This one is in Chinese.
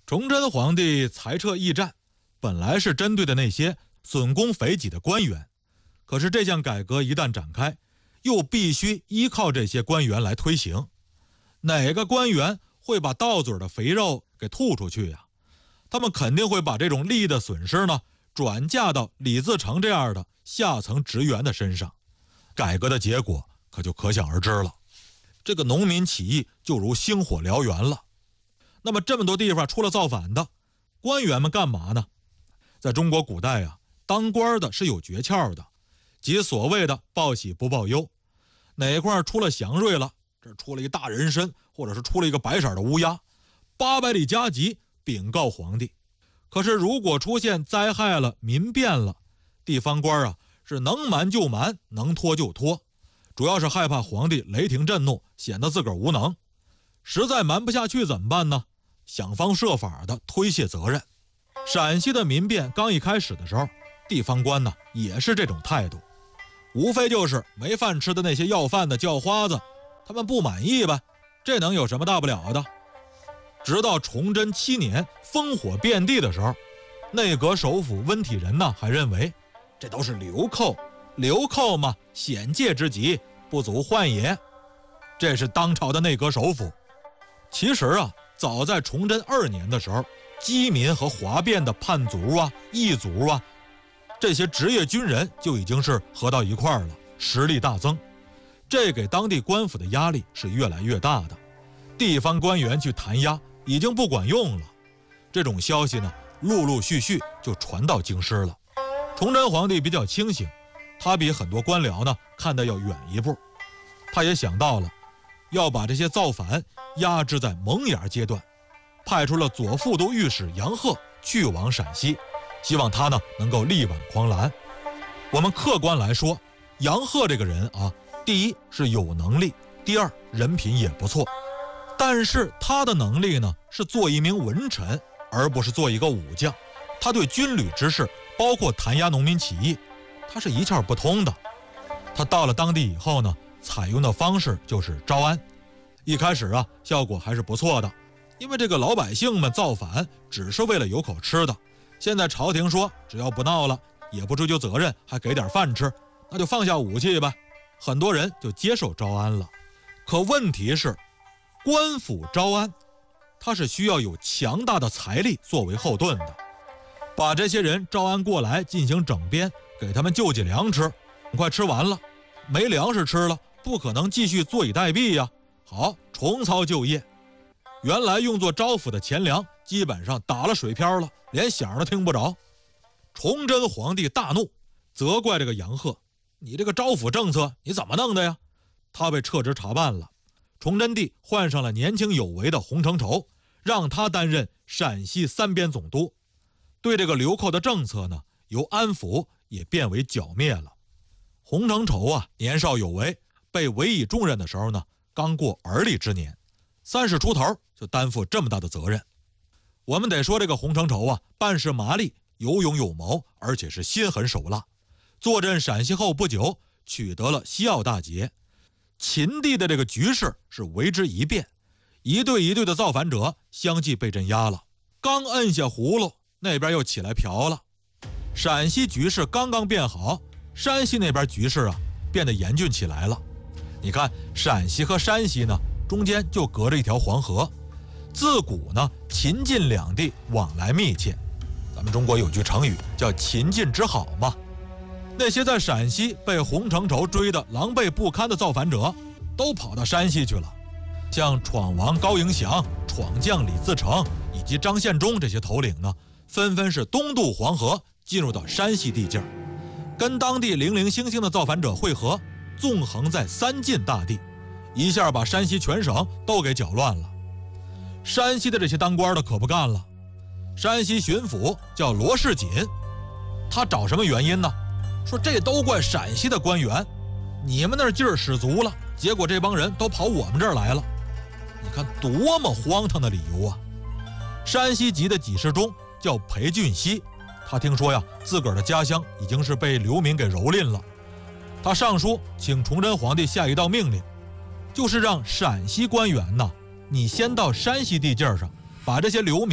崇祯皇帝裁撤驿站，本来是针对的那些损功肥己的官员，可是这项改革一旦展开，又必须依靠这些官员来推行。哪个官员会把到嘴的肥肉给吐出去呀？他们肯定会把这种利益的损失呢，转嫁到李自成这样的下层职员的身上。改革的结果可就可想而知了。这个农民起义就如星火燎原了。那么这么多地方出了造反的，官员们干嘛呢？在中国古代啊，当官的是有诀窍的，即所谓的报喜不报忧。哪块出了祥瑞了，这出了一大人参，或者是出了一个白色的乌鸦，800里加急禀告皇帝。可是如果出现灾害了、民变了，地方官啊是能瞒就瞒，能拖就拖，主要是害怕皇帝雷霆震怒，显得自个儿无能。实在瞒不下去怎么办呢？想方设法的推卸责任。陕西的民变刚一开始的时候，地方官呢也是这种态度，无非就是没饭吃的那些要饭的叫花子，他们不满意呗，这能有什么大不了的？直到崇祯7年烽火遍地的时候，内阁首辅温体仁呢还认为这都是流寇，流寇嘛，险戒之极，不足患也。这是当朝的内阁首辅。其实啊，早在崇祯2年的时候，饥民和哗变的叛族啊、异族啊，这些职业军人就已经是合到一块儿了，实力大增。这给当地官府的压力是越来越大的，地方官员去弹压已经不管用了。这种消息呢，陆陆续续就传到京师了。崇祯皇帝比较清醒，他比很多官僚呢看得要远一步。他也想到了要把这些造反压制在萌芽阶段，派出了左副都御史杨鹤去往陕西，希望他呢能够力挽狂澜。我们客观来说，杨鹤这个人啊，第一是有能力，第二人品也不错。但是他的能力呢是做一名文臣，而不是做一个武将。他对军旅之事，包括弹压农民起义，他是一窍不通的。他到了当地以后呢，采用的方式就是招安。一开始啊，效果还是不错的，因为这个老百姓们造反只是为了有口吃的。现在朝廷说只要不闹了，也不追究责任，还给点饭吃，那就放下武器吧，很多人就接受招安了。可问题是，官府招安它是需要有强大的财力作为后盾的，把这些人招安过来进行整编，给他们救济粮吃，很快吃完了，没粮食吃了，不可能继续坐以待毙呀。好，重操旧业。原来用作招抚的钱粮基本上打了水漂了，连响都听不着。崇祯皇帝大怒，责怪这个杨鹤，你这个招抚政策你怎么弄的呀？他被撤职查办了。崇祯帝换上了年轻有为的洪承畴，让他担任陕西3边总督。对这个流寇的政策呢，由安抚也变为剿灭了。洪承畴啊，年少有为，被委以重任的时候呢，刚过而立之年，30出头就担负这么大的责任。我们得说这个洪承畴啊，办事麻利，有勇有谋，而且是心狠手辣。坐镇陕西后不久，取得了西澳大捷，秦地的这个局势是为之一变，一队一队的造反者相继被镇压了。刚摁下葫芦，那边又起来瓢了。陕西局势刚刚变好，山西那边局势啊变得严峻起来了。你看陕西和山西呢，中间就隔着一条黄河，自古呢秦晋两地往来密切，咱们中国有句成语叫秦晋之好嘛。那些在陕西被洪承畴追得狼狈不堪的造反者，都跑到山西去了。像闯王高迎祥、闯将李自成以及张献忠这些头领呢，纷纷是东渡黄河，进入到山西地界，跟当地零零星星的造反者会合，纵横在3晋大地，一下把山西全省都给搅乱了。山西的这些当官的可不干了，山西巡抚叫罗世锦，他找什么原因呢？说这都怪陕西的官员，你们那儿劲儿使足了，结果这帮人都跑我们这儿来了。你看多么荒唐的理由啊！山西籍的给事中叫裴俊熙，他听说呀，自个儿的家乡已经是被流民给蹂躏了，他上书请崇祯皇帝下一道命令，就是让陕西官员呢，你先到山西地界上把这些流民